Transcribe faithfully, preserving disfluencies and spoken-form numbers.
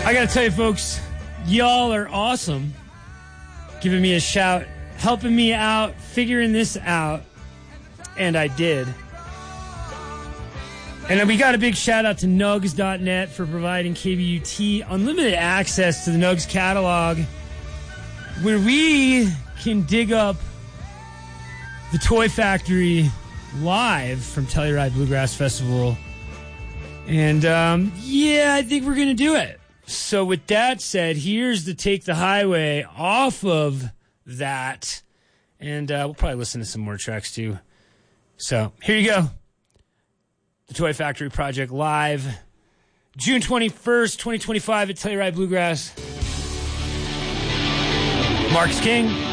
I gotta tell you, folks, y'all are awesome. Giving me a shout, helping me out, figuring this out. And I did. And we got a big shout out to Nugs dot net for providing K B U T unlimited access to the Nugs catalog, where we can dig up the Toy Factory live from Telluride Bluegrass Festival. And um, yeah, I think we're going to do it. So with that said, here's the Take the Highway off of that. And uh, we'll probably listen to some more tracks too. So here you go. The Toy Factory Project live. June twenty-first, twenty twenty-five at Telluride Bluegrass. Marcus King.